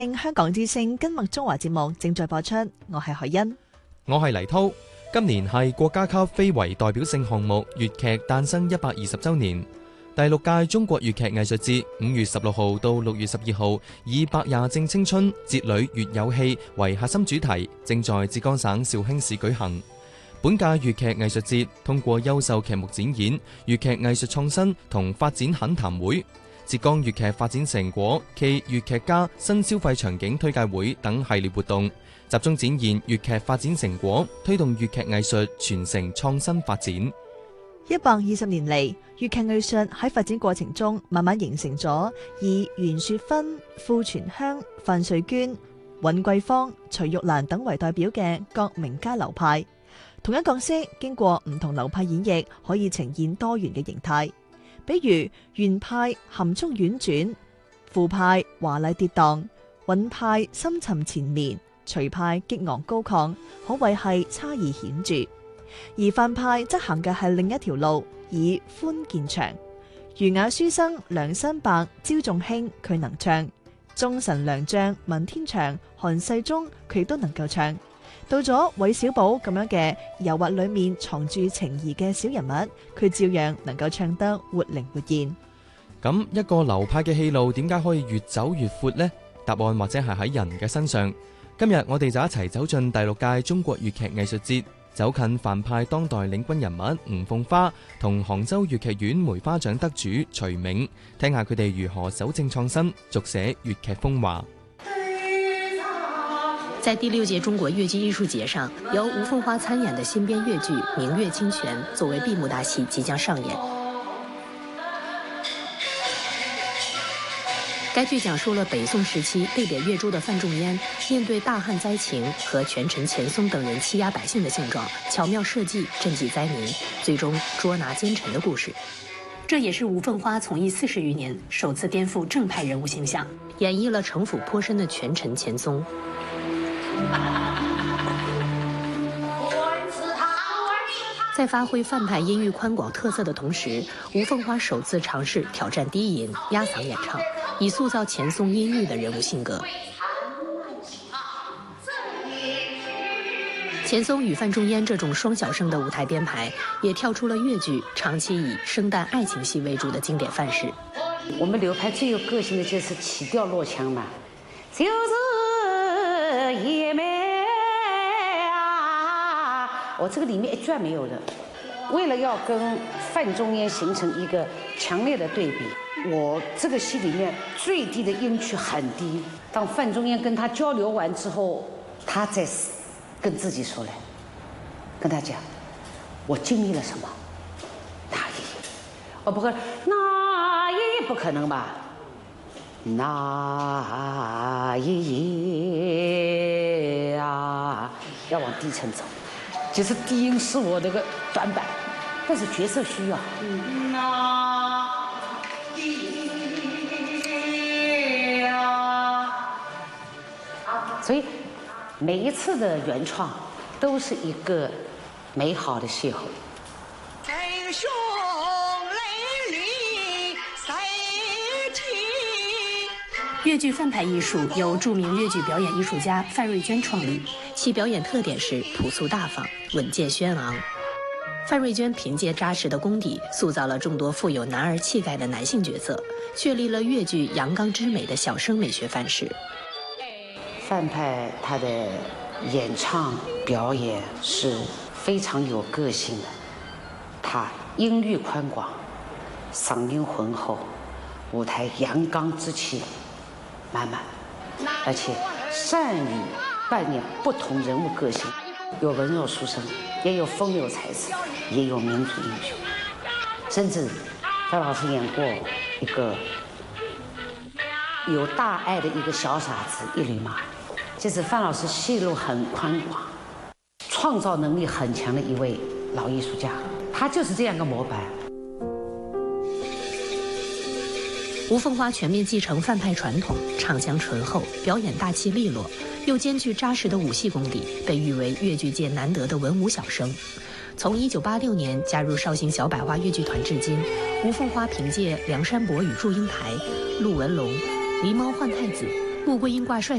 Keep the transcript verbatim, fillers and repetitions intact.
香港之聲跟麥中華節目正在播出，我係海欣， 我係黎濤。今年係國家級非遺代表性項目粵劇誕生一百二十週年，第六屆中國粵劇藝術節五月十六號到六月十二號，以百廿正青春，節裏粵有戲為核心主題，正在浙江省紹興市舉行。本屆粵劇藝術節通過優秀劇目展演、粵劇藝術創新同發展懇談會、浙江粵劇發展成果暨粵劇家新消費場景推介會等系列活動，集中展現粵劇發展成果，推動粵劇藝術傳承創新發展。 一百二十年嚟，粵劇藝術喺發展過程中慢慢形成咗以袁雪芬、傅傳香、范瑞娟、尹桂芳、徐玉蘭等為代表嘅各名家流派。同一角色經過唔同流派演繹，可以呈現多元嘅形態。比如袁派含蓄婉轉，傅派華麗跌宕，尹派深沉纏綿，徐派激昂高亢，可謂係差異顯著。而范派則行嘅係另一條路，以寬見長。儒雅書生梁山伯、焦仲卿佢能唱，忠臣良將文天祥、韓世忠佢亦都能夠唱。到咗韋小寶咁樣嘅油滑裏面藏住情誼嘅小人物，佢照樣能夠唱得活靈活現。 咁一個流派嘅戲路點解可以越走越闊呢？答案或者係喺人嘅身上。今日我哋就一齊走進第六屆中國粵劇藝術節，走近范派當代領軍人物吳鳳花同杭州粵劇院梅花獎得主徐銘，聽下佢哋如何守正創新，續寫粵劇風華。 在第六屆中國粵劇藝術節上，由吳鳳花參演的新編粵劇《明月清泉》作為閉幕大戲即將上演。該劇講述了北宋時期被貶越州的范仲淹面對大旱災情和權臣錢松等人欺壓百姓的現狀，巧妙設計賑濟災民，最終捉拿奸臣的故事。這也是吳鳳花從藝四十餘年首次顛覆正派人物形象，演繹了城府頗深的權臣錢松。在發揮范派音域寬廣特色的同時，吳鳳花首次嘗試挑戰低吟壓嗓演唱，以塑造錢松陰鬱的人物性格。錢松與范仲淹這種雙小生的舞台編排，也跳出了粵劇長期以生旦愛情戲為主的經典範式。 我們流派最有個性的就是起調落腔嘛，就是也沒啊，我這個裡面一轉沒有的。為了要跟范仲淹形成一個強烈的對比，我這個戲裡面最低的音區很低。當范仲淹跟他交流完之後，他再跟自己說來，跟他講，我經歷了什麼？那一，我不可，那一不可能吧？那一啊，要往低沉走。其實低音是我這個短板，但是角色需要。那一啊，所以每一次的原創都是一個美好的邂逅。 英雄淚裏誰情？ 粵劇范派藝術由著名粵劇表演藝術家范瑞娟創立，其表演特點是樸素大方、穩健軒昂。范瑞娟憑借扎實的功底，塑造了眾多富有男兒氣概的男性角色，確立了粵劇陽剛之美的小生美學範式。 范派他的演唱表演是非常有個性的，他音域寬廣，嗓音渾厚，舞台陽剛之氣滿滿，而且善於扮演不同人物個性，有文弱書生，也有風流才子，也有民族英雄，甚至范老師演過一個有大愛的一個小傻子一縷馬。其實范老師戲路很寬廣，創造能力很強的一位老藝術家，他就是這樣個模板。 吳鳳花全面繼承范派傳統，唱腔醇厚，表演大氣利落，又兼具扎實的武戲功底，被譽為粵劇界難得的文武小生。從一九八六年加入紹興小百花粵劇團至今，吳鳳花憑借《梁山伯與祝英台》、陸文龍、狸貓換太子、 穆桂英挂帅。